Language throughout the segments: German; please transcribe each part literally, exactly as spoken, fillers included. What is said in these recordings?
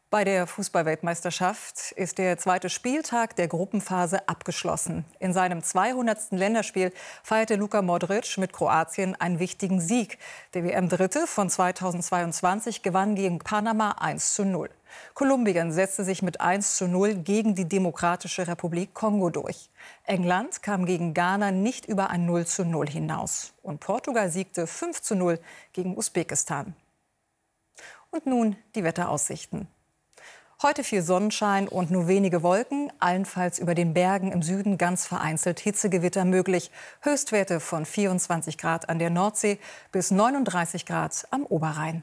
Bei der Fußball-Weltmeisterschaft ist der zweite Spieltag der Gruppenphase abgeschlossen. In seinem zweihundertsten Länderspiel feierte Luka Modric mit Kroatien einen wichtigen Sieg. Der W M-Dritte von zweitausendzweiundzwanzig gewann gegen Panama eins zu null. Kolumbien setzte sich mit eins zu null gegen die Demokratische Republik Kongo durch. England kam gegen Ghana nicht über ein null zu null hinaus. Und Portugal siegte fünf zu null gegen Usbekistan. Und nun die Wetteraussichten. Heute viel Sonnenschein und nur wenige Wolken, allenfalls über den Bergen im Süden ganz vereinzelt Hitzegewitter möglich. Höchstwerte von vierundzwanzig Grad an der Nordsee bis neununddreißig Grad am Oberrhein.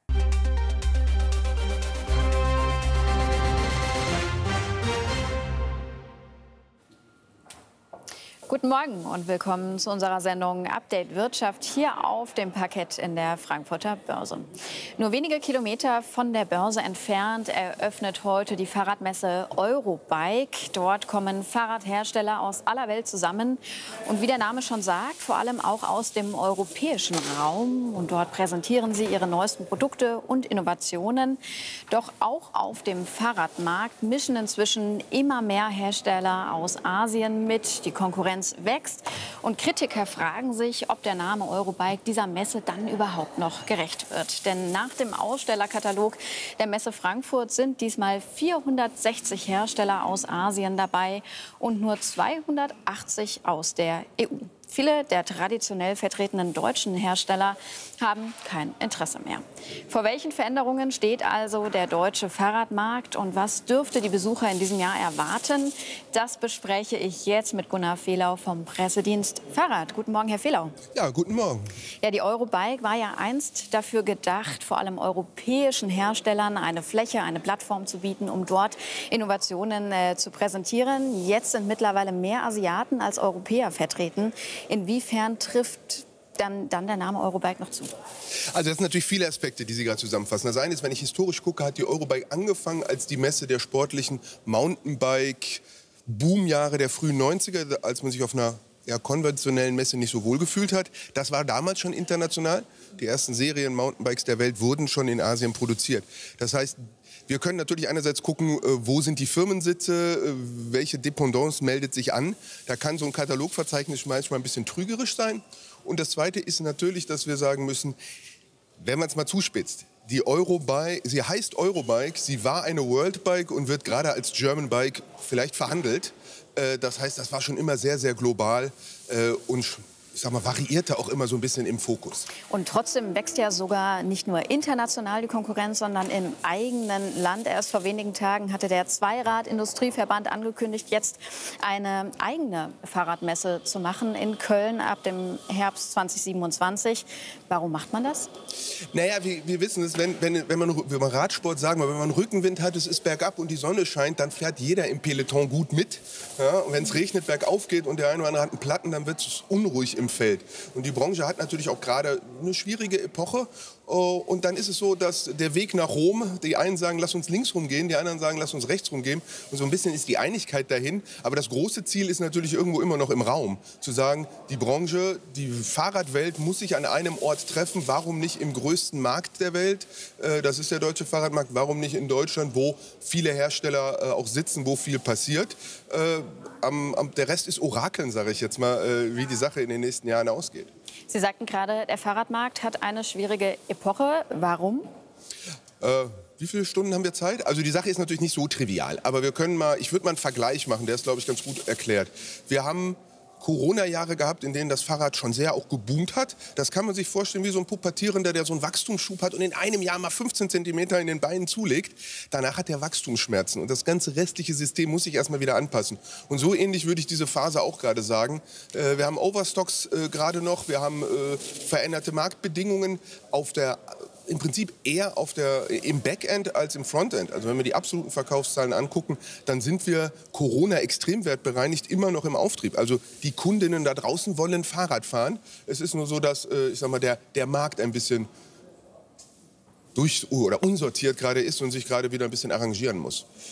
Guten Morgen und willkommen zu unserer Sendung Update Wirtschaft hier auf dem Parkett in der Frankfurter Börse. Nur wenige Kilometer von der Börse entfernt eröffnet heute die Fahrradmesse Eurobike. Dort kommen Fahrradhersteller aus aller Welt zusammen und wie der Name schon sagt, vor allem auch aus dem europäischen Raum. Und dort präsentieren sie ihre neuesten Produkte und Innovationen. Doch auch auf dem Fahrradmarkt mischen inzwischen immer mehr Hersteller aus Asien mit. Die Konkurrenz wächst und Kritiker fragen sich, ob der Name Eurobike dieser Messe dann überhaupt noch gerecht wird. Denn nach dem Ausstellerkatalog der Messe Frankfurt sind diesmal vierhundertsechzig Hersteller aus Asien dabei und nur zweihundertachtzig aus der E U. Viele der traditionell vertretenen deutschen Hersteller haben kein Interesse mehr. Vor welchen Veränderungen steht also der deutsche Fahrradmarkt und was dürfte die Besucher in diesem Jahr erwarten? Das bespreche ich jetzt mit Gunnar Fehlau vom Pressedienst Fahrrad. Guten Morgen, Herr Fehlau. Ja, guten Morgen. Ja, die Eurobike war ja einst dafür gedacht, vor allem europäischen Herstellern eine Fläche, eine Plattform zu bieten, um dort Innovationen äh, zu präsentieren. Jetzt sind mittlerweile mehr Asiaten als Europäer vertreten. Inwiefern trifft dann, dann der Name Eurobike noch zu? Also das sind natürlich viele Aspekte, die Sie gerade zusammenfassen. Das eine ist, wenn ich historisch gucke, hat die Eurobike angefangen als die Messe der sportlichen Mountainbike-Boomjahre der frühen neunziger, als man sich auf einer ja, konventionellen Messe nicht so wohl gefühlt hat. Das war damals schon international. Die ersten Serien Mountainbikes der Welt wurden schon in Asien produziert. Das heißt, wir können natürlich einerseits gucken, wo sind die Firmensitze, welche Dependance meldet sich an. Da kann so ein Katalogverzeichnis manchmal ein bisschen trügerisch sein. Und das Zweite ist natürlich, dass wir sagen müssen, wenn man es mal zuspitzt, die Eurobike, sie heißt Eurobike, sie war eine Worldbike und wird gerade als German Bike vielleicht verhandelt. Das heißt, das war schon immer sehr, sehr global und ich sag mal, variierte auch immer so ein bisschen im Fokus. Und trotzdem wächst ja sogar nicht nur international die Konkurrenz, sondern im eigenen Land. Erst vor wenigen Tagen hatte der Zweirad-Industrieverband angekündigt, jetzt eine eigene Fahrradmesse zu machen in Köln ab dem Herbst zweitausendsiebenundzwanzig. Warum macht man das? Naja, wir, wir wissen es, wenn, wenn, wenn, man, wenn man Radsport sagen wir, wenn man Rückenwind hat, es ist bergab und die Sonne scheint, dann fährt jeder im Peloton gut mit. Ja, und wenn es regnet, bergauf geht und der eine oder andere hat einen Platten, dann wird es unruhig im Feld. Und die Branche hat natürlich auch gerade eine schwierige Epoche. Und dann ist es so, dass der Weg nach Rom, die einen sagen, lass uns links rumgehen, die anderen sagen, lass uns rechts rumgehen. Und so ein bisschen ist die Einigkeit dahin. Aber das große Ziel ist natürlich irgendwo immer noch im Raum. Zu sagen, die Branche, die Fahrradwelt muss sich an einem Ort treffen. Warum nicht im größten Markt der Welt? Das ist der deutsche Fahrradmarkt. Warum nicht in Deutschland, wo viele Hersteller auch sitzen, wo viel passiert? Der Rest ist Orakeln, sage ich jetzt mal, wie die Sache in den nächsten Jahren ausgeht. Sie sagten gerade, der Fahrradmarkt hat eine schwierige Epoche. Warum? Äh, wie viele Stunden haben wir Zeit? Also die Sache ist natürlich nicht so trivial. Aber wir können mal, ich würde mal einen Vergleich machen, der ist, glaube ich, ganz gut erklärt. Wir haben Corona-Jahre gehabt, in denen das Fahrrad schon sehr auch geboomt hat. Das kann man sich vorstellen wie so ein Pubertierender, der so einen Wachstumsschub hat und in einem Jahr mal fünfzehn Zentimeter in den Beinen zulegt. Danach hat er Wachstumsschmerzen und das ganze restliche System muss sich erstmal wieder anpassen. Und so ähnlich würde ich diese Phase auch gerade sagen. Äh, wir haben Overstocks äh, gerade noch, wir haben äh, veränderte Marktbedingungen auf der im Prinzip eher auf der, im Backend als im Frontend. Also wenn wir die absoluten Verkaufszahlen angucken, dann sind wir Corona-extremwertbereinigt immer noch im Auftrieb. Also die Kundinnen da draußen wollen Fahrrad fahren. Es ist nur so, dass ich sag mal, der, der Markt ein bisschen durch oder unsortiert gerade ist und sich gerade wieder ein bisschen arrangieren muss.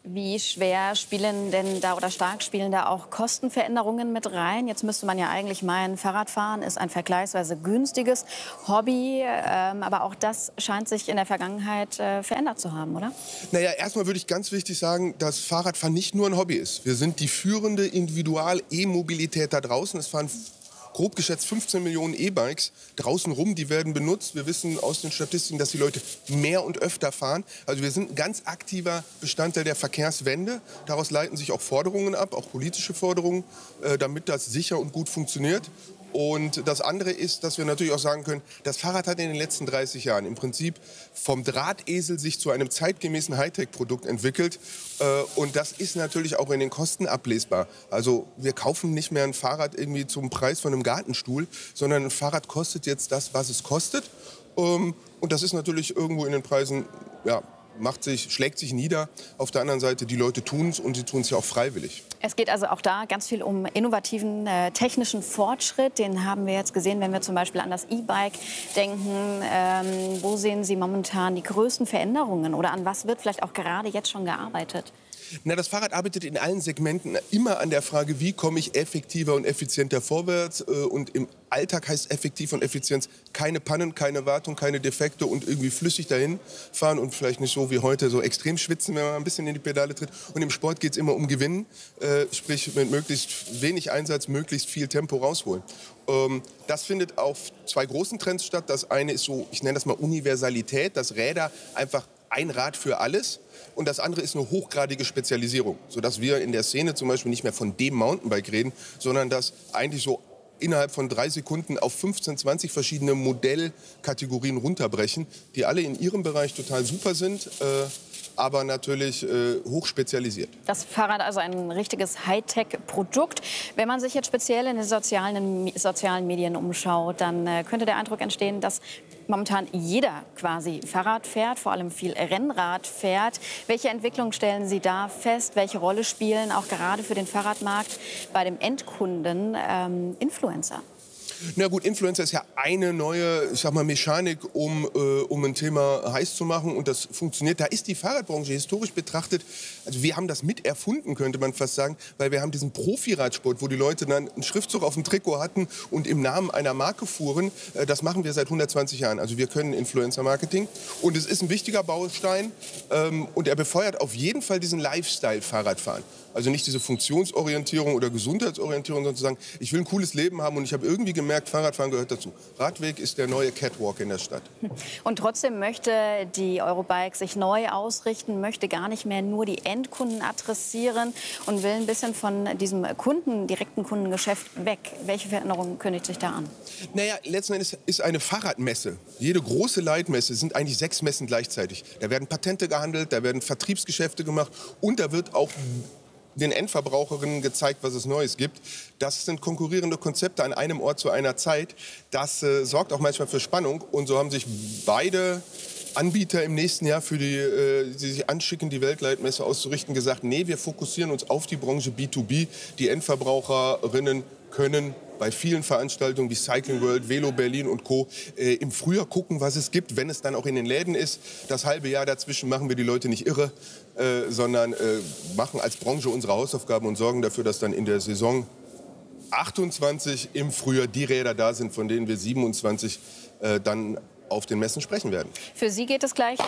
Wie schwer spielen denn da oder stark spielen da auch Kostenveränderungen mit rein? Jetzt müsste man ja eigentlich meinen, Fahrradfahren ist ein vergleichsweise günstiges Hobby. Ähm, aber auch das scheint sich in der Vergangenheit äh, verändert zu haben, oder? Naja, erstmal würde ich ganz wichtig sagen, dass Fahrradfahren nicht nur ein Hobby ist. Wir sind die führende Individual-E-Mobilität da draußen. Es fahren grob geschätzt fünfzehn Millionen E-Bikes draußen rum, die werden benutzt. Wir wissen aus den Statistiken, dass die Leute mehr und öfter fahren. Also wir sind ein ganz aktiver Bestandteil der Verkehrswende. Daraus leiten sich auch Forderungen ab, auch politische Forderungen, äh, damit das sicher und gut funktioniert. Und das andere ist, dass wir natürlich auch sagen können, das Fahrrad hat in den letzten dreißig Jahren im Prinzip vom Drahtesel sich zu einem zeitgemäßen Hightech-Produkt entwickelt. Und das ist natürlich auch in den Kosten ablesbar. Also wir kaufen nicht mehr ein Fahrrad irgendwie zum Preis von einem Gartenstuhl, sondern ein Fahrrad kostet jetzt das, was es kostet. Und das ist natürlich irgendwo in den Preisen, ja, macht sich, schlägt sich nieder. Auf der anderen Seite, die Leute tun es und sie tun es ja auch freiwillig. Es geht also auch da ganz viel um innovativen äh, technischen Fortschritt. Den haben wir jetzt gesehen, wenn wir zum Beispiel an das E-Bike denken. Ähm, wo sehen Sie momentan die größten Veränderungen oder an was wird vielleicht auch gerade jetzt schon gearbeitet? Na, das Fahrrad arbeitet in allen Segmenten immer an der Frage, wie komme ich effektiver und effizienter vorwärts. Und im Alltag heißt effektiv und Effizienz keine Pannen, keine Wartung, keine Defekte und irgendwie flüssig dahin fahren und vielleicht nicht so wie heute so extrem schwitzen, wenn man ein bisschen in die Pedale tritt. Und im Sport geht es immer um Gewinnen, äh, sprich mit möglichst wenig Einsatz, möglichst viel Tempo rausholen. Ähm, das findet auf zwei großen Trends statt. Das eine ist so, ich nenne das mal Universalität, dass Räder einfach ein Rad für alles. Und das andere ist eine hochgradige Spezialisierung, sodass wir in der Szene zum Beispiel nicht mehr von dem Mountainbike reden, sondern dass eigentlich so innerhalb von drei Sekunden auf fünfzehn, zwanzig verschiedene Modellkategorien runterbrechen, die alle in ihrem Bereich total super sind, äh, aber natürlich äh, hochspezialisiert. Das Fahrrad also ein richtiges Hightech-Produkt. Wenn man sich jetzt speziell in den sozialen, sozialen Medien umschaut, dann äh, könnte der Eindruck entstehen, dass momentan jeder quasi Fahrrad fährt, vor allem viel Rennrad fährt. Welche Entwicklung stellen Sie da fest? Welche Rolle spielen auch gerade für den Fahrradmarkt bei dem Endkunden ähm, Influencer? Na gut, Influencer ist ja eine neue, ich sag mal, Mechanik, um, äh, um ein Thema heiß zu machen. Und das funktioniert. Da ist die Fahrradbranche historisch betrachtet, also wir haben das mit erfunden, könnte man fast sagen, weil wir haben diesen Profi-Radsport, wo die Leute dann einen Schriftzug auf dem Trikot hatten und im Namen einer Marke fuhren. Äh, das machen wir seit hundertzwanzig Jahren. Also wir können Influencer-Marketing. Und es ist ein wichtiger Baustein. Ähm, und er befeuert auf jeden Fall diesen Lifestyle-Fahrradfahren. Also nicht diese Funktionsorientierung oder Gesundheitsorientierung, sondern zu sagen, ich will ein cooles Leben haben und ich habe irgendwie gemerkt, Fahrradfahren gehört dazu. Radweg ist der neue Catwalk in der Stadt. Und trotzdem möchte die Eurobike sich neu ausrichten, möchte gar nicht mehr nur die Endkunden adressieren und will ein bisschen von diesem Kunden, direkten Kundengeschäft weg. Welche Veränderungen kündigt sich da an? Naja, letzten Endes ist eine Fahrradmesse. Jede große Leitmesse sind eigentlich sechs Messen gleichzeitig. Da werden Patente gehandelt, da werden Vertriebsgeschäfte gemacht und da wird auch den Endverbraucherinnen gezeigt, was es Neues gibt. Das sind konkurrierende Konzepte an einem Ort zu einer Zeit. Das äh, sorgt auch manchmal für Spannung. Und so haben sich beide Anbieter im nächsten Jahr, für die, äh, die sich anschicken, die Weltleitmesse auszurichten, gesagt, nee, wir fokussieren uns auf die Branche B zwei B. Die Endverbraucherinnen können bei vielen Veranstaltungen wie Cycling World, Velo Berlin und Co. Äh, im Frühjahr gucken, was es gibt, wenn es dann auch in den Läden ist. Das halbe Jahr dazwischen machen wir die Leute nicht irre, äh, sondern äh, machen als Branche unsere Hausaufgaben und sorgen dafür, dass dann in der Saison achtundzwanzig im Frühjahr die Räder da sind, von denen wir siebenundzwanzig äh, dann auf den Messen sprechen werden. Für Sie geht es gleich.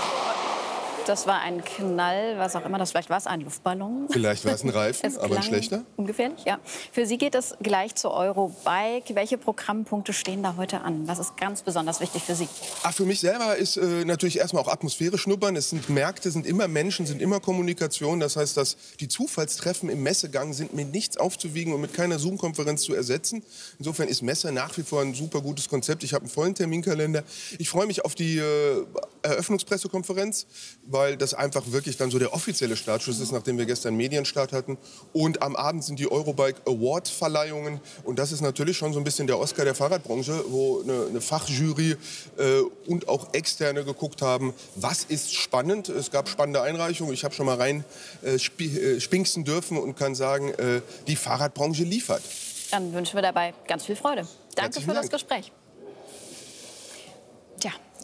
Das war ein Knall, was auch immer das vielleicht war, es ein Luftballon. Vielleicht war es ein Reifen, aber ein schlechter. Ungefährlich, ja. Für Sie geht es gleich zur Eurobike. Welche Programmpunkte stehen da heute an? Was ist ganz besonders wichtig für Sie? Ach, für mich selber ist äh, natürlich erstmal auch Atmosphäre schnuppern. Es sind Märkte, sind immer Menschen, sind immer Kommunikation. Das heißt, dass die Zufallstreffen im Messegang sind mit nichts aufzuwiegen und mit keiner Zoom-Konferenz zu ersetzen. Insofern ist Messe nach wie vor ein super gutes Konzept. Ich habe einen vollen Terminkalender. Ich freue mich auf die äh, Eröffnungspressekonferenz, weil das einfach wirklich dann so der offizielle Startschuss ist, nachdem wir gestern Medienstart hatten. Und am Abend sind die Eurobike Award-Verleihungen. Und das ist natürlich schon so ein bisschen der Oscar der Fahrradbranche, wo eine, eine Fachjury äh, und auch Externe geguckt haben, was ist spannend. Es gab spannende Einreichungen. Ich habe schon mal rein äh, sp äh, spinksen dürfen und kann sagen, äh, die Fahrradbranche liefert. Dann wünschen wir dabei ganz viel Freude. Danke für das Gespräch. Tja.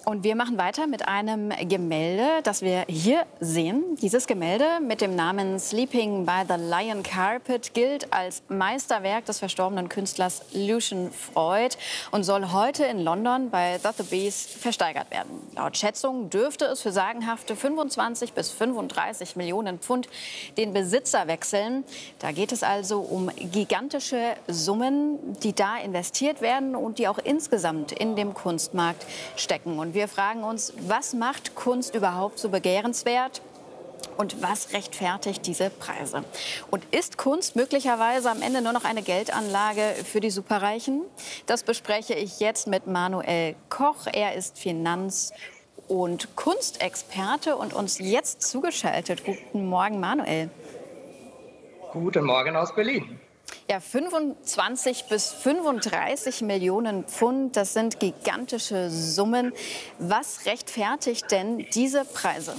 Und wir machen weiter mit einem Gemälde, das wir hier sehen. Dieses Gemälde mit dem Namen Sleeping by the Lion Carpet gilt als Meisterwerk des verstorbenen Künstlers Lucian Freud und soll heute in London bei Sotheby's versteigert werden. Laut Schätzung dürfte es für sagenhafte fünfundzwanzig bis fünfunddreißig Millionen Pfund den Besitzer wechseln. Da geht es also um gigantische Summen, die da investiert werden und die auch insgesamt in dem Kunstmarkt stecken. Und wir fragen uns, was macht Kunst überhaupt so begehrenswert? Und was rechtfertigt diese Preise? Und ist Kunst möglicherweise am Ende nur noch eine Geldanlage für die Superreichen? Das bespreche ich jetzt mit Manuel Koch. Er ist Finanz- und Kunstexperte und uns jetzt zugeschaltet. Guten Morgen, Manuel. Guten Morgen aus Berlin. Ja, fünfundzwanzig bis fünfunddreißig Millionen Pfund, das sind gigantische Summen. Was rechtfertigt denn diese Preise?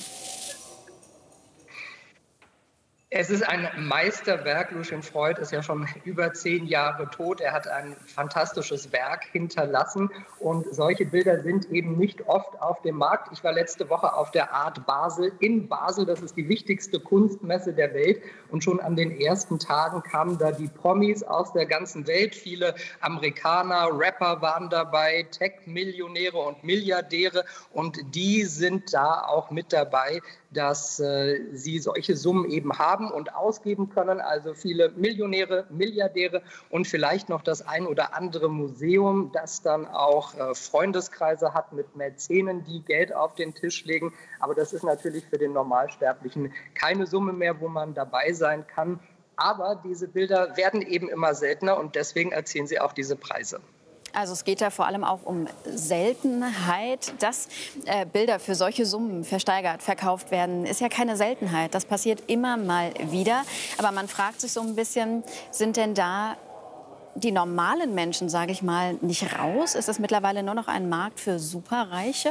Es ist ein Meisterwerk. Lucian Freud ist ja schon über zehn Jahre tot. Er hat ein fantastisches Werk hinterlassen. Und solche Bilder sind eben nicht oft auf dem Markt. Ich war letzte Woche auf der Art Basel in Basel. Das ist die wichtigste Kunstmesse der Welt. Und schon an den ersten Tagen kamen da die Promis aus der ganzen Welt. Viele Amerikaner, Rapper waren dabei, Tech-Millionäre und Milliardäre. Und die sind da auch mit dabei, dass äh, sie solche Summen eben haben und ausgeben können. Also viele Millionäre, Milliardäre und vielleicht noch das ein oder andere Museum, das dann auch äh, Freundeskreise hat mit Mäzenen, die Geld auf den Tisch legen. Aber das ist natürlich für den Normalsterblichen keine Summe mehr, wo man dabei sein kann. Aber diese Bilder werden eben immer seltener und deswegen erzielen sie auch diese Preise. Also es geht da vor allem auch um Seltenheit. Dass äh, Bilder für solche Summen versteigert, verkauft werden, ist ja keine Seltenheit. Das passiert immer mal wieder. Aber man fragt sich so ein bisschen, sind denn da die normalen Menschen, sage ich mal, nicht raus? Ist das mittlerweile nur noch ein Markt für Superreiche?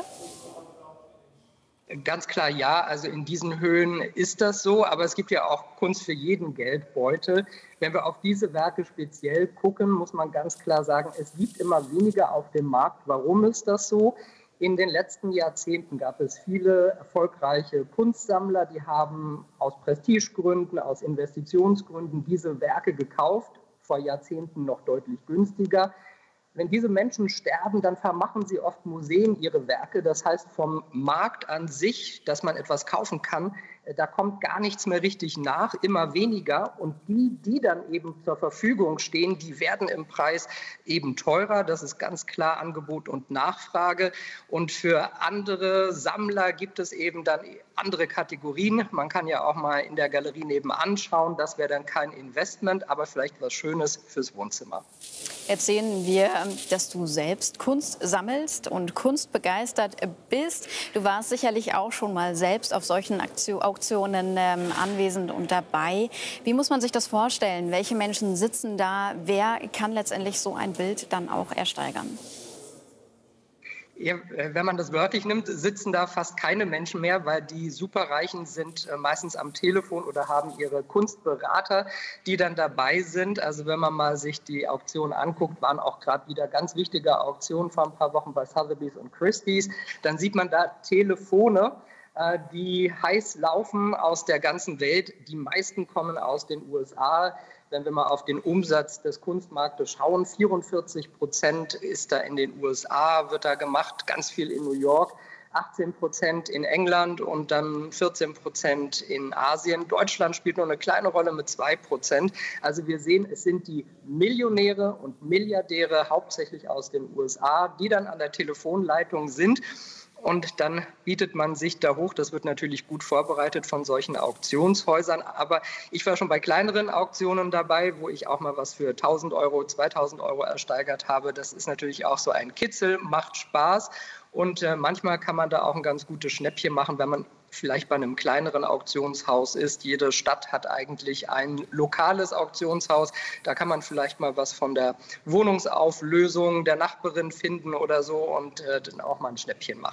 Ganz klar ja, also in diesen Höhen ist das so, aber es gibt ja auch Kunst für jeden Geldbeutel. Wenn wir auf diese Werke speziell gucken, muss man ganz klar sagen, es gibt immer weniger auf dem Markt. Warum ist das so? In den letzten Jahrzehnten gab es viele erfolgreiche Kunstsammler, die haben aus Prestigegründen, aus Investitionsgründen diese Werke gekauft, vor Jahrzehnten noch deutlich günstiger. Wenn diese Menschen sterben, dann vermachen sie oft Museen ihre Werke. Das heißt, vom Markt an sich, dass man etwas kaufen kann, da kommt gar nichts mehr richtig nach, immer weniger. Und die, die dann eben zur Verfügung stehen, die werden im Preis eben teurer. Das ist ganz klar Angebot und Nachfrage. Und für andere Sammler gibt es eben dann andere Kategorien. Man kann ja auch mal in der Galerie nebenan schauen. Das wäre dann kein Investment, aber vielleicht was Schönes fürs Wohnzimmer. Jetzt sehen wir, dass du selbst Kunst sammelst und kunstbegeistert bist. Du warst sicherlich auch schon mal selbst auf solchen Auktionen ähm, anwesend und dabei. Wie muss man sich das vorstellen? Welche Menschen sitzen da? Wer kann letztendlich so ein Bild dann auch ersteigern? Ja, wenn man das wörtlich nimmt, sitzen da fast keine Menschen mehr, weil die Superreichen sind meistens am Telefon oder haben ihre Kunstberater, die dann dabei sind. Also wenn man mal sich die Auktionen anguckt, waren auch gerade wieder ganz wichtige Auktionen vor ein paar Wochen bei Sotheby's und Christie's, dann sieht man da Telefone, die heiß laufen aus der ganzen Welt. Die meisten kommen aus den U S A. Wenn wir mal auf den Umsatz des Kunstmarktes schauen, vierundvierzig Prozent ist da in den U S A, wird da gemacht, ganz viel in New York, achtzehn Prozent in England und dann vierzehn Prozent in Asien. Deutschland spielt nur eine kleine Rolle mit zwei Prozent. Also wir sehen, es sind die Millionäre und Milliardäre, hauptsächlich aus den U S A, die dann an der Telefonleitung sind. Und dann bietet man sich da hoch. Das wird natürlich gut vorbereitet von solchen Auktionshäusern. Aber ich war schon bei kleineren Auktionen dabei, wo ich auch mal was für tausend Euro, zweitausend Euro ersteigert habe. Das ist natürlich auch so ein Kitzel, macht Spaß. Und äh, manchmal kann man da auch ein ganz gutes Schnäppchen machen, wenn man vielleicht bei einem kleineren Auktionshaus ist. Jede Stadt hat eigentlich ein lokales Auktionshaus. Da kann man vielleicht mal was von der Wohnungsauflösung der Nachbarin finden oder so und äh, dann auch mal ein Schnäppchen machen.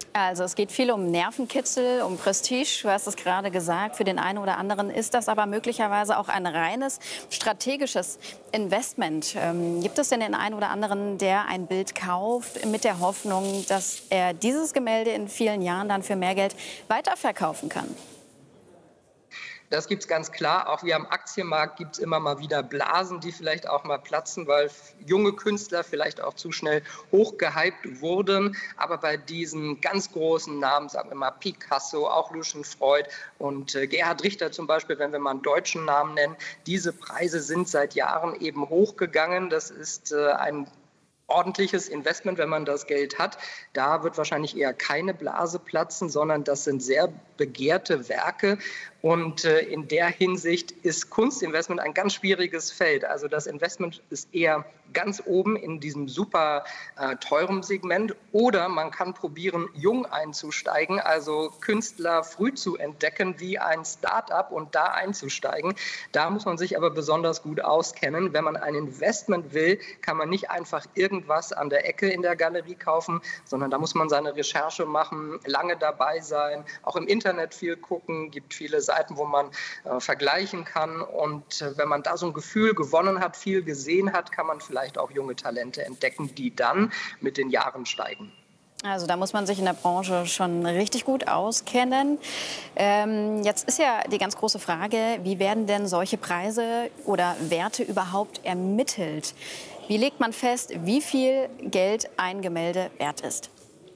Also es geht viel um Nervenkitzel, um Prestige. Du hast es gerade gesagt, für den einen oder anderen ist das aber möglicherweise auch ein reines strategisches Investment. Ähm, gibt es denn den einen oder anderen, der ein Bild kauft mit der Hoffnung, dass er dieses Gemälde in vielen Jahren dann für mehr Geld weiterverkaufen kann? Das gibt es ganz klar. Auch wie am Aktienmarkt gibt es immer mal wieder Blasen, die vielleicht auch mal platzen, weil junge Künstler vielleicht auch zu schnell hochgehypt wurden. Aber bei diesen ganz großen Namen, sagen wir mal Picasso, auch Lucian Freud und äh, Gerhard Richter zum Beispiel, wenn wir mal einen deutschen Namen nennen, diese Preise sind seit Jahren eben hochgegangen. Das ist äh, ein ordentliches Investment, wenn man das Geld hat. Da wird wahrscheinlich eher keine Blase platzen, sondern das sind sehr begehrte Werke. Und äh, in der Hinsicht ist Kunstinvestment ein ganz schwieriges Feld. Also das Investment ist eher ganz oben in diesem super äh, teuren Segment. Oder man kann probieren, jung einzusteigen, also Künstler früh zu entdecken wie ein Start-up und da einzusteigen. Da muss man sich aber besonders gut auskennen. Wenn man ein Investment will, kann man nicht einfach irgendwas an der Ecke in der Galerie kaufen, sondern da muss man seine Recherche machen, lange dabei sein, auch im Internet viel gucken, gibt viele Seiten, wo man äh, vergleichen kann. Und äh, wenn man da so ein Gefühl gewonnen hat, viel gesehen hat, kann man vielleicht auch junge Talente entdecken, die dann mit den Jahren steigen. Also da muss man sich in der Branche schon richtig gut auskennen. Ähm, jetzt ist ja die ganz große Frage, wie werden denn solche Preise oder Werte überhaupt ermittelt? Wie legt man fest, wie viel Geld ein Gemälde wert ist?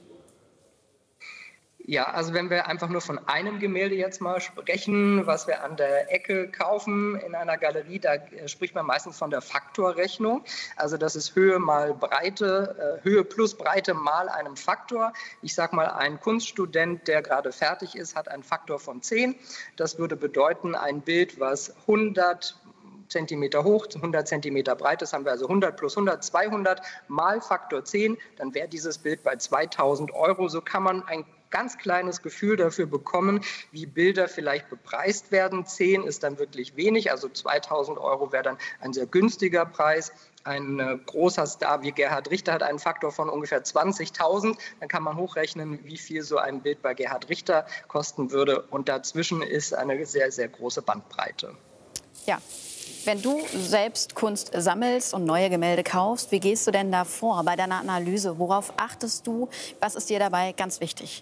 Ja, also wenn wir einfach nur von einem Gemälde jetzt mal sprechen, was wir an der Ecke kaufen in einer Galerie, da spricht man meistens von der Faktorrechnung. Also das ist Höhe mal Breite, Höhe plus Breite mal einem Faktor. Ich sage mal, ein Kunststudent, der gerade fertig ist, hat einen Faktor von zehn. Das würde bedeuten, ein Bild, was hundert Zentimeter hoch, hundert Zentimeter breit, das haben wir also hundert plus hundert, zweihundert mal Faktor zehn, dann wäre dieses Bild bei zweitausend Euro. So kann man ein ganz kleines Gefühl dafür bekommen, wie Bilder vielleicht bepreist werden. zehn ist dann wirklich wenig, also zweitausend Euro wäre dann ein sehr günstiger Preis. Ein äh, großer Star wie Gerhard Richter hat einen Faktor von ungefähr zwanzigtausend. Dann kann man hochrechnen, wie viel so ein Bild bei Gerhard Richter kosten würde. Und dazwischen ist eine sehr, sehr große Bandbreite. Ja. Wenn du selbst Kunst sammelst und neue Gemälde kaufst, wie gehst du denn da vor bei deiner Analyse? Worauf achtest du? Was ist dir dabei ganz wichtig?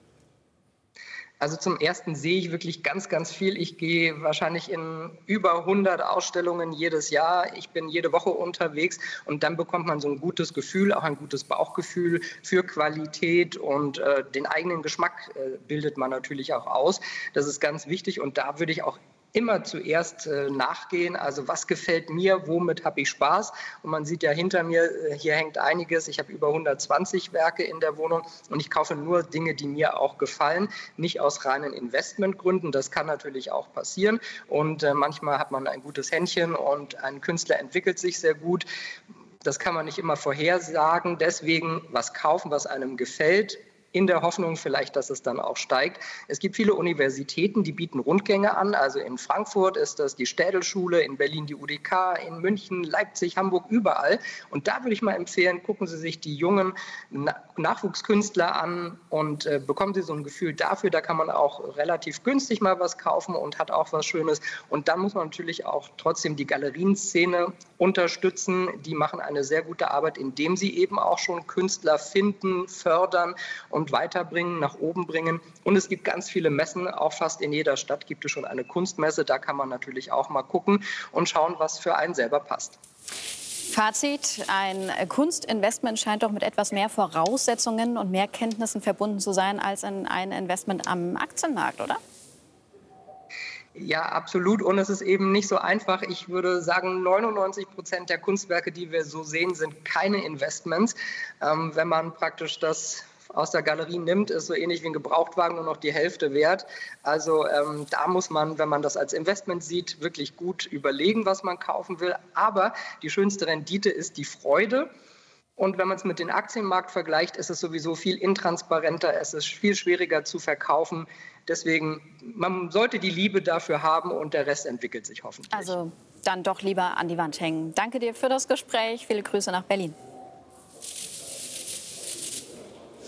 Also zum Ersten sehe ich wirklich ganz, ganz viel. Ich gehe wahrscheinlich in über hundert Ausstellungen jedes Jahr. Ich bin jede Woche unterwegs und dann bekommt man so ein gutes Gefühl, auch ein gutes Bauchgefühl für Qualität und äh, den eigenen Geschmack äh, bildet man natürlich auch aus. Das ist ganz wichtig und da würde ich auch immer zuerst äh, nachgehen, also was gefällt mir, womit habe ich Spaß. Und man sieht ja hinter mir, äh, hier hängt einiges. Ich habe über hundertzwanzig Werke in der Wohnung und ich kaufe nur Dinge, die mir auch gefallen, nicht aus reinen Investmentgründen. Das kann natürlich auch passieren und äh, manchmal hat man ein gutes Händchen und ein Künstler entwickelt sich sehr gut. Das kann man nicht immer vorhersagen. Deswegen was kaufen, was einem gefällt, in der Hoffnung vielleicht, dass es dann auch steigt. Es gibt viele Universitäten, die bieten Rundgänge an. Also in Frankfurt ist das die Städelschule, in Berlin die U D K, in München, Leipzig, Hamburg, überall. Und da würde ich mal empfehlen, gucken Sie sich die jungen Nachwuchskünstler an und äh, bekommen Sie so ein Gefühl dafür. Da kann man auch relativ günstig mal was kaufen und hat auch was Schönes. Und dann muss man natürlich auch trotzdem die Galerienszene unterstützen. Die machen eine sehr gute Arbeit, indem sie eben auch schon Künstler finden, fördern und und weiterbringen, nach oben bringen. Und es gibt ganz viele Messen, auch fast in jeder Stadt gibt es schon eine Kunstmesse. Da kann man natürlich auch mal gucken und schauen, was für einen selber passt. Fazit, ein Kunstinvestment scheint doch mit etwas mehr Voraussetzungen und mehr Kenntnissen verbunden zu sein als ein Investment am Aktienmarkt, oder? Ja, absolut. Und es ist eben nicht so einfach. Ich würde sagen, neunundneunzig Prozent der Kunstwerke, die wir so sehen, sind keine Investments. Ähm, wenn man praktisch das aus der Galerie nimmt, ist so ähnlich wie ein Gebrauchtwagen nur noch die Hälfte wert. Also ähm, da muss man, wenn man das als Investment sieht, wirklich gut überlegen, was man kaufen will. Aber die schönste Rendite ist die Freude. Und wenn man es mit dem Aktienmarkt vergleicht, ist es sowieso viel intransparenter, es ist viel schwieriger zu verkaufen. Deswegen, man sollte die Liebe dafür haben und der Rest entwickelt sich hoffentlich. Also dann doch lieber an die Wand hängen. Danke dir für das Gespräch. Viele Grüße nach Berlin.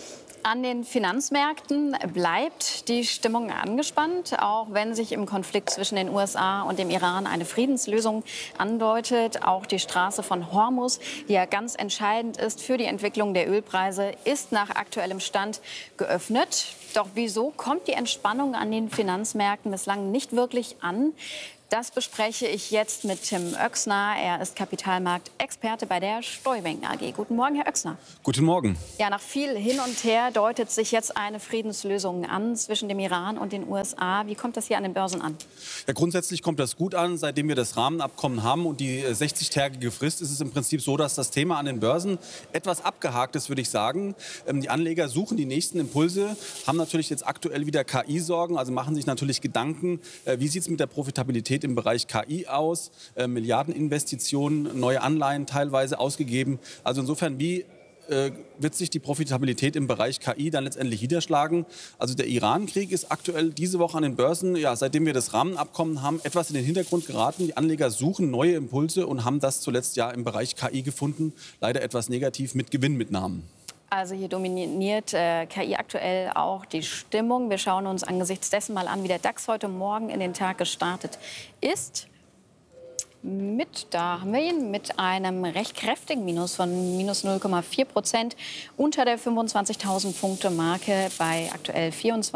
An den Finanzmärkten bleibt die Stimmung angespannt, auch wenn sich im Konflikt zwischen den U S A und dem Iran eine Friedenslösung andeutet. Auch die Straße von Hormuz, die ja ganz entscheidend ist für die Entwicklung der Ölpreise, ist nach aktuellem Stand geöffnet. Doch wieso kommt die Entspannung an den Finanzmärkten bislang nicht wirklich an? Das bespreche ich jetzt mit Tim Oechsner. Er ist Kapitalmarktexperte bei der Steuerbank A G. Guten Morgen, Herr Oechsner. Guten Morgen. Ja, nach viel hin und her deutet sich jetzt eine Friedenslösung an zwischen dem Iran und den U S A. Wie kommt das hier an den Börsen an? Ja, grundsätzlich kommt das gut an. Seitdem wir das Rahmenabkommen haben und die sechzig-tägige Frist, ist es im Prinzip so, dass das Thema an den Börsen etwas abgehakt ist, würde ich sagen. Die Anleger suchen die nächsten Impulse, haben natürlich jetzt aktuell wieder K I-Sorgen, also machen sich natürlich Gedanken, wie sieht es mit der Profitabilität im Bereich K I aus, äh, Milliardeninvestitionen, neue Anleihen teilweise ausgegeben. Also insofern, wie äh, wird sich die Profitabilität im Bereich K I dann letztendlich niederschlagen? Also der Iran-Krieg ist aktuell diese Woche an den Börsen, ja, seitdem wir das Rahmenabkommen haben, etwas in den Hintergrund geraten. Die Anleger suchen neue Impulse und haben das zuletzt ja im Bereich K I gefunden. Leider etwas negativ mit Gewinnmitnahmen. Also hier dominiert äh, K I aktuell auch die Stimmung. Wir schauen uns angesichts dessen mal an, wie der DAX heute Morgen in den Tag gestartet ist. Mit, da haben wir ihn, mit einem recht kräftigen Minus von minus null Komma vier Prozent unter der fünfundzwanzigtausend Punkte Marke bei aktuell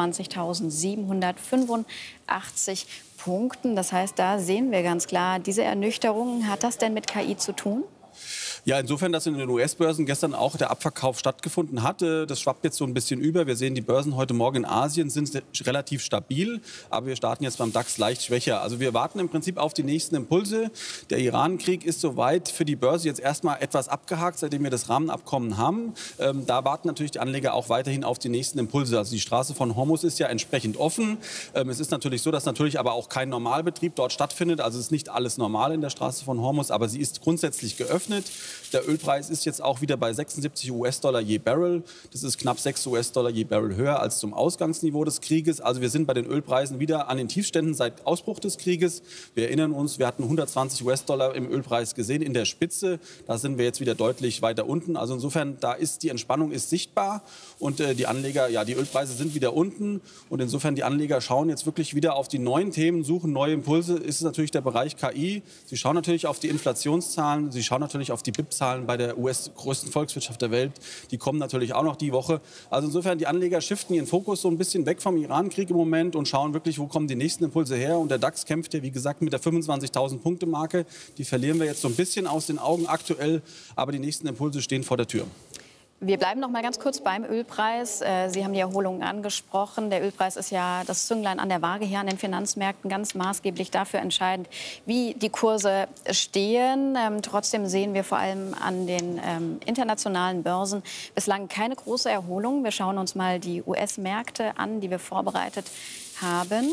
vierundzwanzigtausendsiebenhundertfünfundachtzig Punkten. Das heißt, da sehen wir ganz klar, diese Ernüchterung, hat das denn mit K I zu tun? Ja, insofern, dass in den U S-Börsen gestern auch der Abverkauf stattgefunden hatte. Das schwappt jetzt so ein bisschen über. Wir sehen, die Börsen heute Morgen in Asien sind relativ stabil. Aber wir starten jetzt beim DAX leicht schwächer. Also wir warten im Prinzip auf die nächsten Impulse. Der Iran-Krieg ist soweit für die Börse jetzt erstmal etwas abgehakt, seitdem wir das Rahmenabkommen haben. Ähm, da warten natürlich die Anleger auch weiterhin auf die nächsten Impulse. Also die Straße von Hormuz ist ja entsprechend offen. Ähm, es ist natürlich so, dass natürlich aber auch kein Normalbetrieb dort stattfindet. Also es ist nicht alles normal in der Straße von Hormuz, aber sie ist grundsätzlich geöffnet. Der Ölpreis ist jetzt auch wieder bei sechsundsiebzig US-Dollar je Barrel. Das ist knapp sechs US-Dollar je Barrel höher als zum Ausgangsniveau des Krieges. Also wir sind bei den Ölpreisen wieder an den Tiefständen seit Ausbruch des Krieges. Wir erinnern uns, wir hatten hundertzwanzig US-Dollar im Ölpreis gesehen in der Spitze. Da sind wir jetzt wieder deutlich weiter unten. Also insofern, da ist die Entspannung ist sichtbar und äh, die Anleger, ja, die Ölpreise sind wieder unten. Und insofern, die Anleger schauen jetzt wirklich wieder auf die neuen Themen, suchen neue Impulse. Ist es natürlich der Bereich K I. Sie schauen natürlich auf die Inflationszahlen. Sie schauen natürlich auf die B I P-Zahlen bei der U S größten Volkswirtschaft der Welt. Die kommen natürlich auch noch die Woche. Also insofern, die Anleger shiften ihren Fokus so ein bisschen weg vom Iran-Krieg im Moment und schauen wirklich, wo kommen die nächsten Impulse her. Und der DAX kämpft ja, wie gesagt, mit der fünfundzwanzigtausend Punkte Marke. Die verlieren wir jetzt so ein bisschen aus den Augen aktuell. Aber die nächsten Impulse stehen vor der Tür. Wir bleiben noch mal ganz kurz beim Ölpreis. Sie haben die Erholung angesprochen. Der Ölpreis ist ja das Zünglein an der Waage hier an den Finanzmärkten, ganz maßgeblich dafür entscheidend, wie die Kurse stehen. Ähm, trotzdem sehen wir vor allem an den ähm, internationalen Börsen bislang keine große Erholung. Wir schauen uns mal die U S-Märkte an, die wir vorbereitet haben.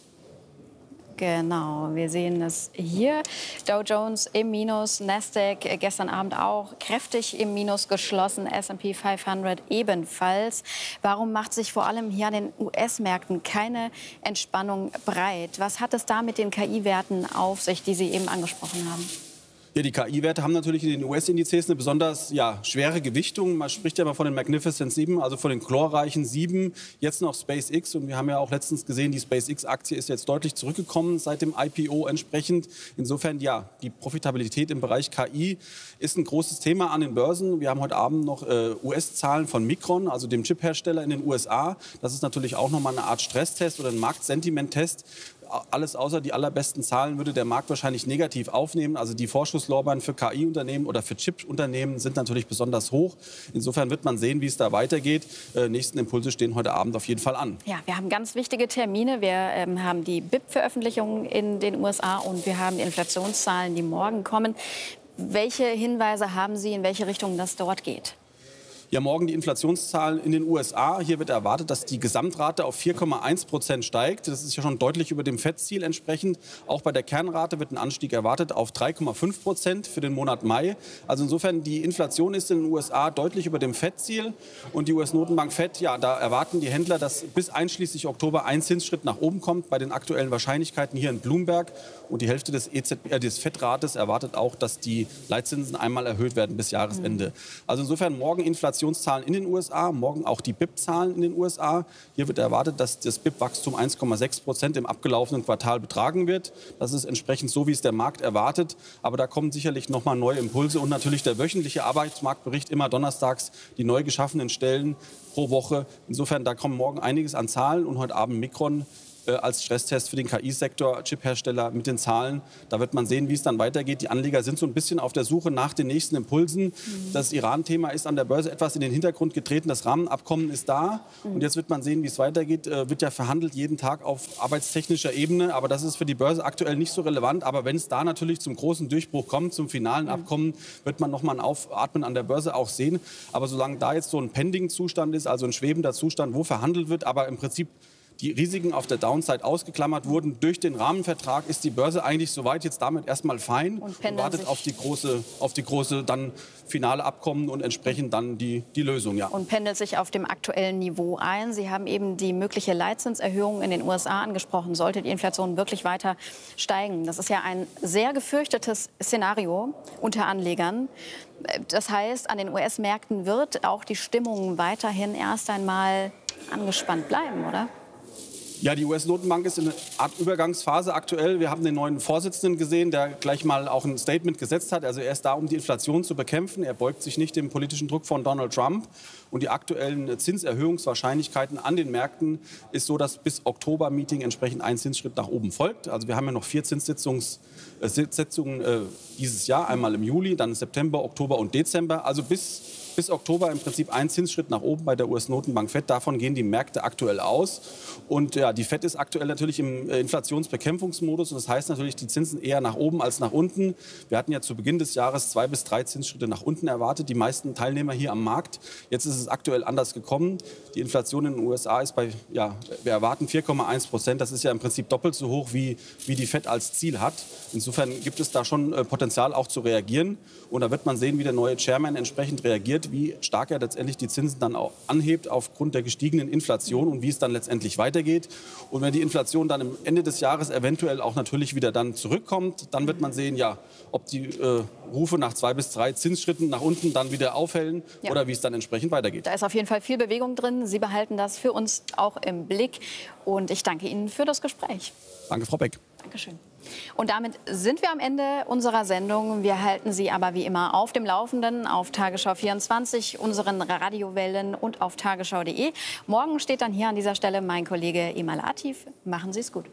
Genau, wir sehen es hier. Dow Jones im Minus, Nasdaq gestern Abend auch kräftig im Minus geschlossen, S und P fünfhundert ebenfalls. Warum macht sich vor allem hier an den U S-Märkten keine Entspannung breit? Was hat es da mit den K I-Werten auf sich, die Sie eben angesprochen haben? Ja, die K I-Werte haben natürlich in den U S-Indizes eine besonders ja, schwere Gewichtung. Man spricht ja immer von den Magnificent Sieben, also von den glorreichen Sieben. Jetzt noch SpaceX. Und wir haben ja auch letztens gesehen, die SpaceX-Aktie ist jetzt deutlich zurückgekommen seit dem I P O entsprechend. Insofern, ja, die Profitabilität im Bereich K I ist ein großes Thema an den Börsen. Wir haben heute Abend noch äh, U S-Zahlen von Micron, also dem Chiphersteller in den U S A. Das ist natürlich auch noch mal eine Art Stresstest oder ein Marktsentiment-Test. Alles außer die allerbesten Zahlen würde der Markt wahrscheinlich negativ aufnehmen. Also die Vorschusslorbeeren für K I-Unternehmen oder für Chip-Unternehmen sind natürlich besonders hoch. Insofern wird man sehen, wie es da weitergeht. Äh, nächsten Impulse stehen heute Abend auf jeden Fall an. Ja, wir haben ganz wichtige Termine. Wir ähm, haben die B I P-Veröffentlichung in den U S A und wir haben die Inflationszahlen, die morgen kommen. Welche Hinweise haben Sie, in welche Richtung das dort geht? Ja, morgen die Inflationszahlen in den U S A. Hier wird erwartet, dass die Gesamtrate auf vier Komma eins Prozent steigt. Das ist ja schon deutlich über dem Fed-Ziel entsprechend. Auch bei der Kernrate wird ein Anstieg erwartet auf drei Komma fünf Prozent für den Monat Mai. Also insofern, die Inflation ist in den U S A deutlich über dem Fed-Ziel. Und die U S-Notenbank Fed, ja, da erwarten die Händler, dass bis einschließlich Oktober ein Zinsschritt nach oben kommt bei den aktuellen Wahrscheinlichkeiten hier in Bloomberg. Und die Hälfte des, E Z B, äh, des Fed-Rates erwartet auch, dass die Leitzinsen einmal erhöht werden bis Jahresende. Mhm. Also insofern morgen Inflation Inflationszahlen in den U S A, morgen auch die B I P-Zahlen in den U S A. Hier wird erwartet, dass das B I P-Wachstum eins Komma sechs Prozent im abgelaufenen Quartal betragen wird. Das ist entsprechend so, wie es der Markt erwartet. Aber da kommen sicherlich noch mal neue Impulse und natürlich der wöchentliche Arbeitsmarktbericht, immer donnerstags die neu geschaffenen Stellen pro Woche. Insofern, da kommt morgen einiges an Zahlen und heute Abend Micron als Stresstest für den K I-Sektor, Chiphersteller mit den Zahlen. Da wird man sehen, wie es dann weitergeht. Die Anleger sind so ein bisschen auf der Suche nach den nächsten Impulsen. Mhm. Das Iran-Thema ist an der Börse etwas in den Hintergrund getreten. Das Rahmenabkommen ist da. Mhm. Und jetzt wird man sehen, wie es weitergeht. Äh, wird ja verhandelt jeden Tag auf arbeitstechnischer Ebene. Aber das ist für die Börse aktuell nicht so relevant. Aber wenn es da natürlich zum großen Durchbruch kommt, zum finalen mhm. Abkommen, wird man noch mal ein Aufatmen an der Börse auch sehen. Aber solange da jetzt so ein Pending-Zustand ist, also ein schwebender Zustand, wo verhandelt wird, aber im Prinzip die Risiken auf der Downside ausgeklammert wurden durch den Rahmenvertrag, ist die Börse eigentlich soweit jetzt damit erstmal fein und, und wartet auf die große, auf die große dann finale Abkommen und entsprechend dann die, die Lösung. Ja. Und pendelt sich auf dem aktuellen Niveau ein. Sie haben eben die mögliche Leitzinserhöhung in den U S A angesprochen. Sollte die Inflation wirklich weiter steigen? Das ist ja ein sehr gefürchtetes Szenario unter Anlegern. Das heißt, an den U S-Märkten wird auch die Stimmung weiterhin erst einmal angespannt bleiben, oder? Ja, die U S-Notenbank ist in einer Art Übergangsphase aktuell. Wir haben den neuen Vorsitzenden gesehen, der gleich mal auch ein Statement gesetzt hat. Also er ist da, um die Inflation zu bekämpfen. Er beugt sich nicht dem politischen Druck von Donald Trump. Und die aktuellen Zinserhöhungswahrscheinlichkeiten an den Märkten ist so, dass bis Oktober-Meeting entsprechend ein Zinsschritt nach oben folgt. Also wir haben ja noch vier Zinssitzungen äh, dieses Jahr. Einmal im Juli, dann September, Oktober und Dezember. Also bis... Bis Oktober im Prinzip ein Zinsschritt nach oben bei der U S-Notenbank Fed. Davon gehen die Märkte aktuell aus. Und ja, die Fed ist aktuell natürlich im Inflationsbekämpfungsmodus. Und das heißt natürlich, die Zinsen eher nach oben als nach unten. Wir hatten ja zu Beginn des Jahres zwei bis drei Zinsschritte nach unten erwartet. Die meisten Teilnehmer hier am Markt. Jetzt ist es aktuell anders gekommen. Die Inflation in den U S A ist bei, ja, wir erwarten vier Komma eins Prozent. Das ist ja im Prinzip doppelt so hoch, wie, wie die Fed als Ziel hat. Insofern gibt es da schon äh, Potenzial auch zu reagieren. Und da wird man sehen, wie der neue Chairman entsprechend reagiert, wie stark er letztendlich die Zinsen dann auch anhebt aufgrund der gestiegenen Inflation und wie es dann letztendlich weitergeht. Und wenn die Inflation dann am Ende des Jahres eventuell auch natürlich wieder dann zurückkommt, dann wird man sehen, ja, ob die äh, Rufe nach zwei bis drei Zinsschritten nach unten dann wieder aufhellen ja. oder wie es dann entsprechend weitergeht. Da ist auf jeden Fall viel Bewegung drin. Sie behalten das für uns auch im Blick. Und ich danke Ihnen für das Gespräch. Danke, Frau Beck. Dankeschön. Und damit sind wir am Ende unserer Sendung. Wir halten Sie aber wie immer auf dem Laufenden auf Tagesschau vierundzwanzig, unseren Radiowellen und auf tagesschau punkt de. Morgen steht dann hier an dieser Stelle mein Kollege Emal Atif. Machen Sie es gut.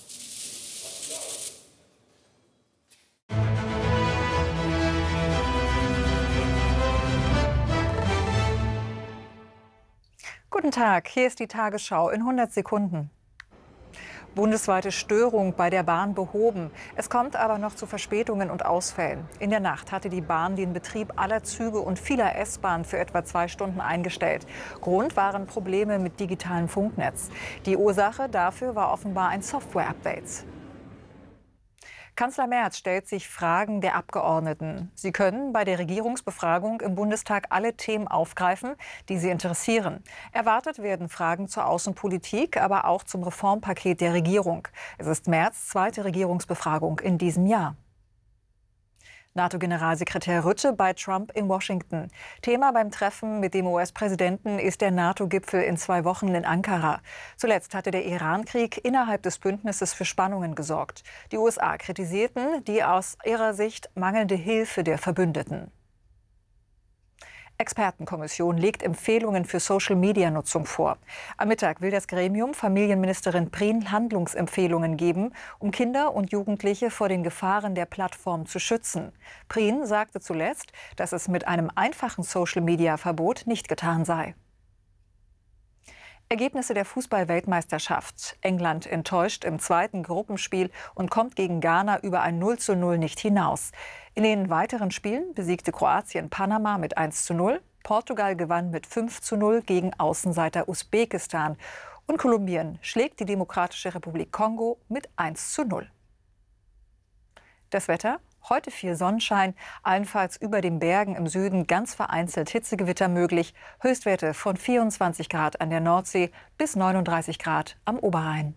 Guten Tag, hier ist die Tagesschau in hundert Sekunden. Bundesweite Störung bei der Bahn behoben. Es kommt aber noch zu Verspätungen und Ausfällen. In der Nacht hatte die Bahn den Betrieb aller Züge und vieler S-Bahnen für etwa zwei Stunden eingestellt. Grund waren Probleme mit digitalem Funknetz. Die Ursache dafür war offenbar ein Software-Update. Kanzler Merz stellt sich Fragen der Abgeordneten. Sie können bei der Regierungsbefragung im Bundestag alle Themen aufgreifen, die sie interessieren. Erwartet werden Fragen zur Außenpolitik, aber auch zum Reformpaket der Regierung. Es ist Merz' zweite Regierungsbefragung in diesem Jahr. NATO-Generalsekretär Rutte bei Trump in Washington. Thema beim Treffen mit dem U S-Präsidenten ist der NATO-Gipfel in zwei Wochen in Ankara. Zuletzt hatte der Iran-Krieg innerhalb des Bündnisses für Spannungen gesorgt. Die U S A kritisierten die aus ihrer Sicht mangelnde Hilfe der Verbündeten. Expertenkommission legt Empfehlungen für Social-Media-Nutzung vor. Am Mittag will das Gremium Familienministerin Prien Handlungsempfehlungen geben, um Kinder und Jugendliche vor den Gefahren der Plattform zu schützen. Prien sagte zuletzt, dass es mit einem einfachen Social-Media-Verbot nicht getan sei. Ergebnisse der Fußball-Weltmeisterschaft. England enttäuscht im zweiten Gruppenspiel und kommt gegen Ghana über ein null zu null nicht hinaus. In den weiteren Spielen besiegte Kroatien Panama mit eins zu null, Portugal gewann mit fünf zu null gegen Außenseiter Usbekistan und Kolumbien schlägt die Demokratische Republik Kongo mit eins zu null. Das Wetter? Heute viel Sonnenschein, allenfalls über den Bergen im Süden ganz vereinzelt Hitzegewitter möglich. Höchstwerte von vierundzwanzig Grad an der Nordsee bis neununddreißig Grad am Oberrhein.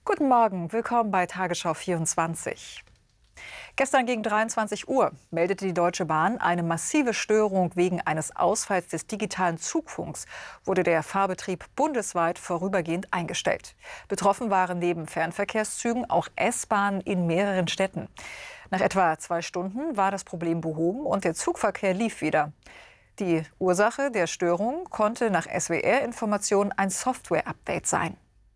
Guten Morgen, willkommen bei Tagesschau vierundzwanzig. Gestern gegen dreiundzwanzig Uhr meldete die Deutsche Bahn eine massive Störung wegen eines Ausfalls des digitalen Zugfunks. Wurde der Fahrbetrieb bundesweit vorübergehend eingestellt. Betroffen waren neben Fernverkehrszügen auch S-Bahnen in mehreren Städten. Nach etwa zwei Stunden war das Problem behoben und der Zugverkehr lief wieder. Die Ursache der Störung konnte nach S W R-Informationen ein Software-Update sein.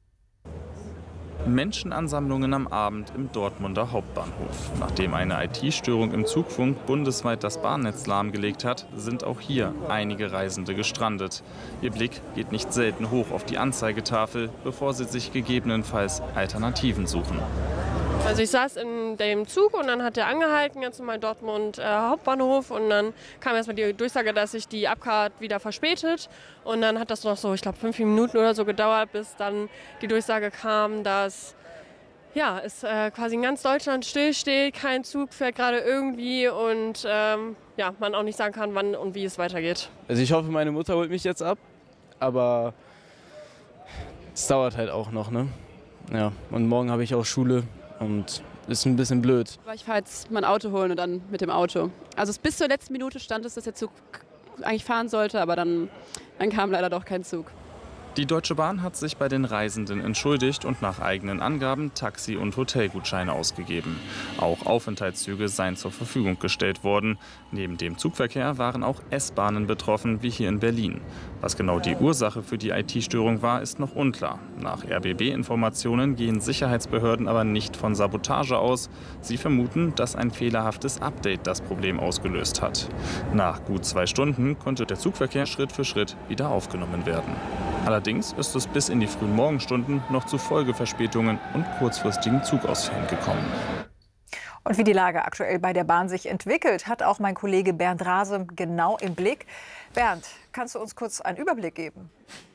Menschenansammlungen am Abend im Dortmunder Hauptbahnhof. Nachdem eine I T-Störung im Zugfunk bundesweit das Bahnnetz lahmgelegt hat, sind auch hier einige Reisende gestrandet. Ihr Blick geht nicht selten hoch auf die Anzeigetafel, bevor sie sich gegebenenfalls Alternativen suchen. Also ich saß in dem Zug und dann hat er angehalten, ganz normal Dortmund äh, Hauptbahnhof, und dann kam erstmal die Durchsage, dass sich die Abfahrt wieder verspätet, und dann hat das noch so, ich glaube, fünf Minuten oder so gedauert, bis dann die Durchsage kam, dass ja, es äh, quasi in ganz Deutschland stillsteht, kein Zug fährt gerade irgendwie und ähm, ja, man auch nicht sagen kann, wann und wie es weitergeht. Also ich hoffe, meine Mutter holt mich jetzt ab, aber es dauert halt auch noch, ne? Ja, und morgen habe ich auch Schule. Und ist ein bisschen blöd. Ich fahre jetzt mein Auto holen und dann mit dem Auto. Also bis zur letzten Minute stand es, dass der Zug eigentlich fahren sollte, aber dann, dann kam leider doch kein Zug. Die Deutsche Bahn hat sich bei den Reisenden entschuldigt und nach eigenen Angaben Taxi- und Hotelgutscheine ausgegeben. Auch Aufenthaltszüge seien zur Verfügung gestellt worden. Neben dem Zugverkehr waren auch S-Bahnen betroffen, wie hier in Berlin. Was genau die Ursache für die I T-Störung war, ist noch unklar. Nach R B B-Informationen gehen Sicherheitsbehörden aber nicht von Sabotage aus. Sie vermuten, dass ein fehlerhaftes Update das Problem ausgelöst hat. Nach gut zwei Stunden konnte der Zugverkehr Schritt für Schritt wieder aufgenommen werden. Allerdings ist es bis in die frühen Morgenstunden noch zu Folgeverspätungen und kurzfristigen Zugausfällen gekommen. Und wie die Lage aktuell bei der Bahn sich entwickelt, hat auch mein Kollege Bernd Rase genau im Blick. Bernd, kannst du uns kurz einen Überblick geben?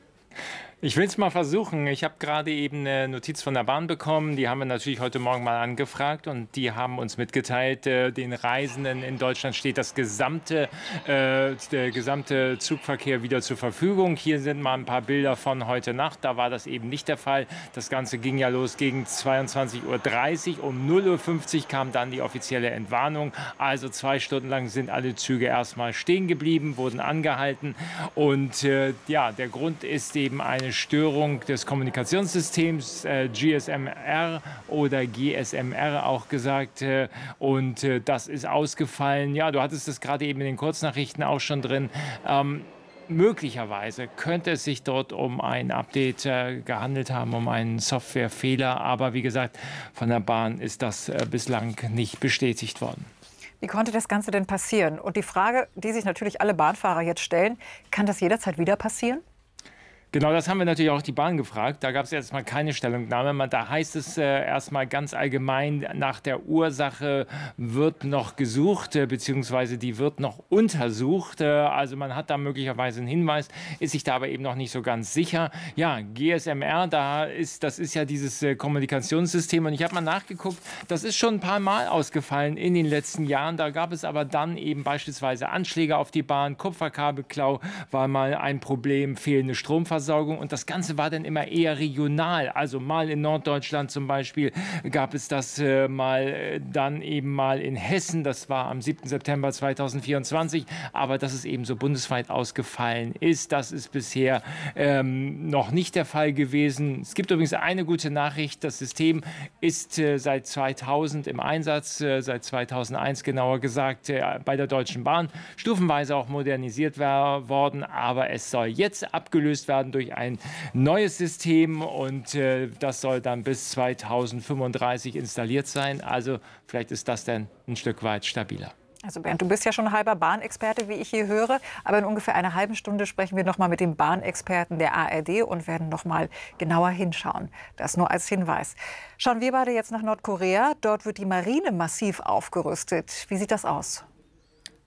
Ich will es mal versuchen. Ich habe gerade eben eine Notiz von der Bahn bekommen. Die haben wir natürlich heute Morgen mal angefragt und die haben uns mitgeteilt, äh, den Reisenden in Deutschland steht das gesamte, äh, der gesamte Zugverkehr wieder zur Verfügung. Hier sind mal ein paar Bilder von heute Nacht. Da war das eben nicht der Fall. Das Ganze ging ja los gegen zweiundzwanzig Uhr dreißig. Um null Uhr fünfzig kam dann die offizielle Entwarnung. Also zwei Stunden lang sind alle Züge erstmal stehen geblieben, wurden angehalten. Und äh, ja, der Grund ist eben eine Störung des Kommunikationssystems, äh, G S M R oder G S M R auch gesagt. Äh, und äh, das ist ausgefallen. Ja, du hattest es gerade eben in den Kurznachrichten auch schon drin. Ähm, Möglicherweise könnte es sich dort um ein Update äh, gehandelt haben, um einen Softwarefehler. Aber wie gesagt, von der Bahn ist das äh, bislang nicht bestätigt worden. Wie konnte das Ganze denn passieren? Und die Frage, die sich natürlich alle Bahnfahrer jetzt stellen, kann das jederzeit wieder passieren? Genau, das haben wir natürlich auch die Bahn gefragt. Da gab es erstmal keine Stellungnahme. Da heißt es äh, erstmal ganz allgemein, nach der Ursache wird noch gesucht, äh, beziehungsweise die wird noch untersucht. Äh, also man hat da möglicherweise einen Hinweis, ist sich da aber eben noch nicht so ganz sicher. Ja, G S M R, da ist, das ist ja dieses äh, Kommunikationssystem. Und ich habe mal nachgeguckt, das ist schon ein paar Mal ausgefallen in den letzten Jahren. Da gab es aber dann eben beispielsweise Anschläge auf die Bahn, Kupferkabelklau war mal ein Problem, fehlende Stromversorgung. Und das Ganze war dann immer eher regional. Also mal in Norddeutschland zum Beispiel gab es das äh, mal, äh, dann eben mal in Hessen. Das war am siebten September zweitausendvierundzwanzig. Aber dass es eben so bundesweit ausgefallen ist, das ist bisher ähm, noch nicht der Fall gewesen. Es gibt übrigens eine gute Nachricht. Das System ist äh, seit zweitausend im Einsatz, äh, seit zweitausendeins genauer gesagt, äh, bei der Deutschen Bahn. Stufenweise auch modernisiert worden. Aber es soll jetzt abgelöst werden durch ein neues System und äh, das soll dann bis zweitausendfünfunddreißig installiert sein. Also vielleicht ist das dann ein Stück weit stabiler. Also Bernd, du bist ja schon halber Bahnexperte, wie ich hier höre. Aber in ungefähr einer halben Stunde sprechen wir noch mal mit dem Bahnexperten der A R D und werden noch mal genauer hinschauen. Das nur als Hinweis. Schauen wir beide jetzt nach Nordkorea. Dort wird die Marine massiv aufgerüstet. Wie sieht das aus?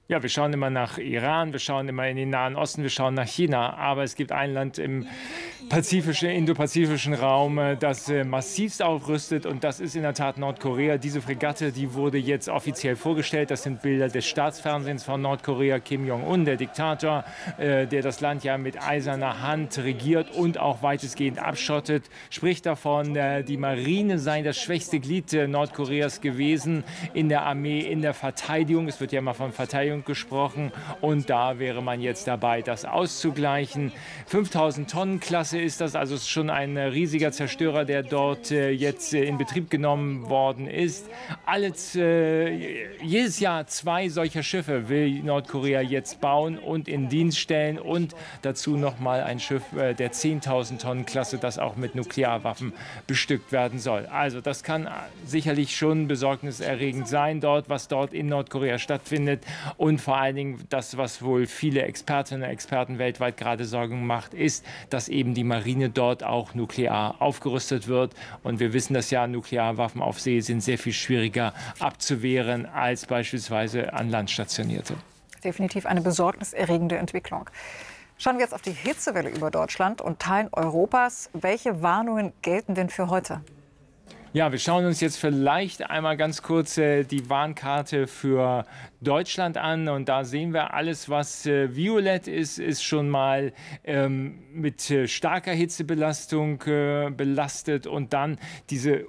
Ja, wir schauen immer nach Iran, wir schauen immer in den Nahen Osten, wir schauen nach China. Aber es gibt ein Land im pazifischen, indopazifischen Raum, das äh, massivst aufrüstet. Und das ist in der Tat Nordkorea. Diese Fregatte, die wurde jetzt offiziell vorgestellt. Das sind Bilder des Staatsfernsehens von Nordkorea. Kim Jong-un, der Diktator, äh, der das Land ja mit eiserner Hand regiert und auch weitestgehend abschottet, spricht davon, äh, die Marine sei das schwächste Glied äh, Nordkoreas gewesen in der Armee, in der Verteidigung. Es wird ja immer von Verteidigung gesprochen und da wäre man jetzt dabei, das auszugleichen. fünftausend Tonnen Klasse ist das, also ist schon ein riesiger Zerstörer, der dort äh, jetzt äh, in Betrieb genommen worden ist. Alles, äh, jedes Jahr zwei solcher Schiffe will Nordkorea jetzt bauen und in Dienst stellen und dazu noch mal ein Schiff äh, der zehntausend Tonnen Klasse, das auch mit Nuklearwaffen bestückt werden soll. Also das kann sicherlich schon besorgniserregend sein dort, was dort in Nordkorea stattfindet. Und vor allen Dingen das, was wohl viele Expertinnen und Experten weltweit gerade Sorgen macht, ist, dass eben die Marine dort auch nuklear aufgerüstet wird. Und wir wissen, dass ja Nuklearwaffen auf See sind sehr viel schwieriger abzuwehren als beispielsweise an Land stationierte. Definitiv eine besorgniserregende Entwicklung. Schauen wir jetzt auf die Hitzewelle über Deutschland und Teilen Europas. Welche Warnungen gelten denn für heute? Ja, wir schauen uns jetzt vielleicht einmal ganz kurz äh, die Warnkarte für Deutschland an. Und da sehen wir, alles, was äh, violett ist, ist schon mal ähm, mit äh, starker Hitzebelastung äh, belastet. Und dann diese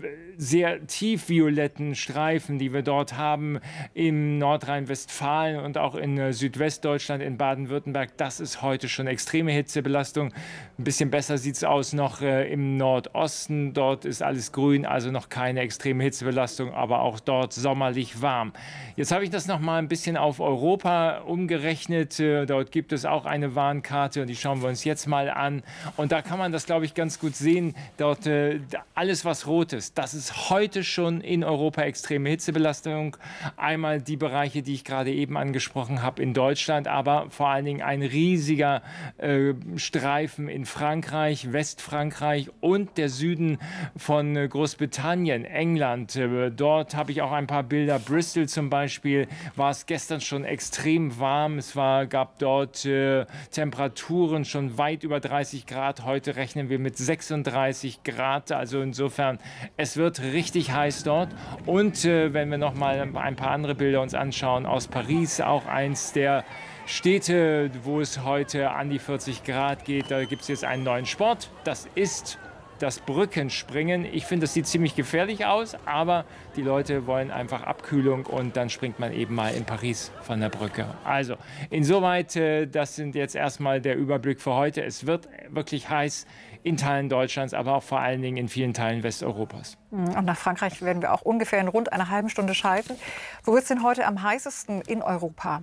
sehr tiefvioletten Streifen, die wir dort haben im Nordrhein-Westfalen und auch in Südwestdeutschland, in Baden-Württemberg, das ist heute schon extreme Hitzebelastung. Ein bisschen besser sieht es aus noch äh, im Nordosten. Dort ist alles grün, also noch keine extreme Hitzebelastung, aber auch dort sommerlich warm. Jetzt habe ich das noch mal ein bisschen auf Europa umgerechnet. Äh, dort gibt es auch eine Warnkarte und die schauen wir uns jetzt mal an. Und da kann man das, glaube ich, ganz gut sehen. Dort äh, alles, was rot ist, das ist heute schon in Europa extreme Hitzebelastung. Einmal die Bereiche, die ich gerade eben angesprochen habe in Deutschland, aber vor allen Dingen ein riesiger äh, Streifen in Frankreich, Westfrankreich und der Süden von äh, Großbritannien, England. Äh, dort habe ich auch ein paar Bilder. Bristol zum Beispiel war es gestern schon extrem warm. Es war, gab dort äh, Temperaturen schon weit über dreißig Grad. Heute rechnen wir mit sechsunddreißig Grad. Also insofern, es wird richtig heiß dort. Und äh, wenn wir noch mal ein paar andere Bilder uns anschauen aus Paris, auch eins der Städte, wo es heute an die vierzig Grad geht, da gibt es jetzt einen neuen Sport. Das ist das Brückenspringen. Ich finde, das sieht ziemlich gefährlich aus, aber die Leute wollen einfach Abkühlung und dann springt man eben mal in Paris von der Brücke. Also insoweit, äh, das sind jetzt erstmal der Überblick für heute. Es wird wirklich heiß in Teilen Deutschlands, aber auch vor allen Dingen in vielen Teilen Westeuropas. Und nach Frankreich werden wir auch ungefähr in rund einer halben Stunde schalten. Wo wird es denn heute am heißesten in Europa?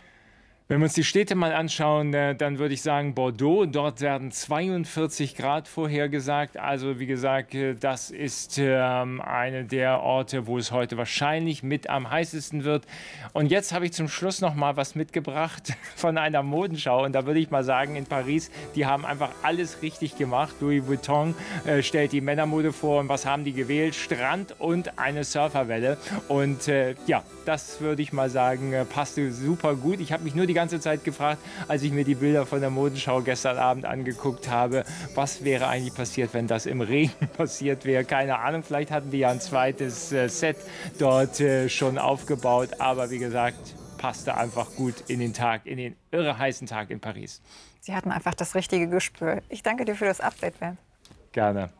Wenn wir uns die Städte mal anschauen, dann würde ich sagen Bordeaux. Dort werden zweiundvierzig Grad vorhergesagt. Also wie gesagt, das ist ähm, eine der Orte, wo es heute wahrscheinlich mit am heißesten wird. Und jetzt habe ich zum Schluss noch mal was mitgebracht von einer Modenschau. Und da würde ich mal sagen, in Paris, die haben einfach alles richtig gemacht. Louis Vuitton äh, stellt die Männermode vor. Und was haben die gewählt? Strand und eine Surferwelle. Und äh, ja, das würde ich mal sagen, äh, passte super gut. Ich habe mich nur die ganze Zeit gefragt, als ich mir die Bilder von der Modenschau gestern Abend angeguckt habe, was wäre eigentlich passiert, wenn das im Regen passiert wäre. Keine Ahnung, vielleicht hatten die ja ein zweites äh, Set dort äh, schon aufgebaut, aber wie gesagt, passte einfach gut in den Tag, in den irre heißen Tag in Paris. Sie hatten einfach das richtige Gespür. Ich danke dir für das Update, Bernd. Gerne.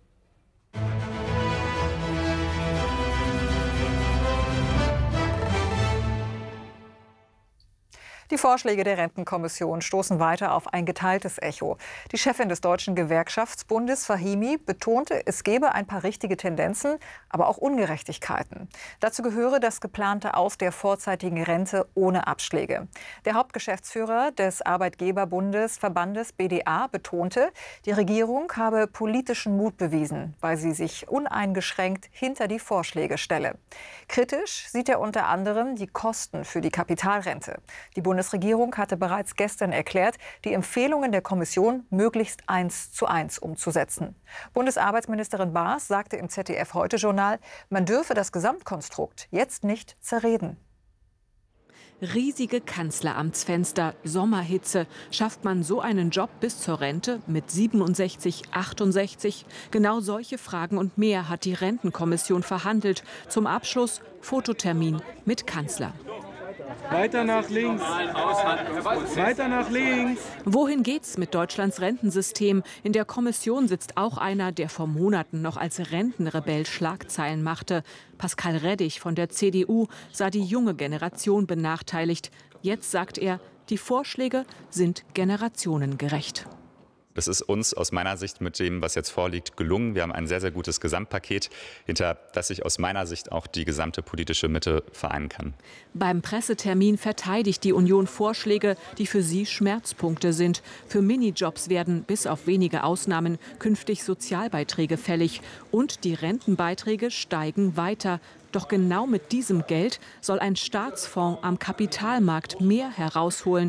Die Vorschläge der Rentenkommission stoßen weiter auf ein geteiltes Echo. Die Chefin des Deutschen Gewerkschaftsbundes, Fahimi, betonte, es gebe ein paar richtige Tendenzen, aber auch Ungerechtigkeiten. Dazu gehöre das geplante Aus der vorzeitigen Rente ohne Abschläge. Der Hauptgeschäftsführer des Arbeitgeberbundes Verbandes B D A betonte, die Regierung habe politischen Mut bewiesen, weil sie sich uneingeschränkt hinter die Vorschläge stelle. Kritisch sieht er unter anderem die Kosten für die Kapitalrente. Die Bundes Die Bundesregierung hatte bereits gestern erklärt, die Empfehlungen der Kommission möglichst eins zu eins umzusetzen. Bundesarbeitsministerin Baas sagte im Z D F-Heute-Journal, man dürfe das Gesamtkonstrukt jetzt nicht zerreden. Riesige Kanzleramtsfenster, Sommerhitze. Schafft man so einen Job bis zur Rente mit siebenundsechzig, achtundsechzig? Genau solche Fragen und mehr hat die Rentenkommission verhandelt. Zum Abschluss Fototermin mit Kanzler. Weiter nach links. Weiter nach links. Wohin geht's mit Deutschlands Rentensystem? In der Kommission sitzt auch einer, der vor Monaten noch als Rentenrebell Schlagzeilen machte. Pascal Reddich von der C D U sah die junge Generation benachteiligt. Jetzt sagt er, die Vorschläge sind generationengerecht. Es ist uns aus meiner Sicht mit dem, was jetzt vorliegt, gelungen. Wir haben ein sehr, sehr gutes Gesamtpaket, hinter das sich aus meiner Sicht auch die gesamte politische Mitte vereinen kann. Beim Pressetermin verteidigt die Union Vorschläge, die für sie Schmerzpunkte sind. Für Minijobs werden, bis auf wenige Ausnahmen, künftig Sozialbeiträge fällig. Und die Rentenbeiträge steigen weiter. Doch genau mit diesem Geld soll ein Staatsfonds am Kapitalmarkt mehr herausholen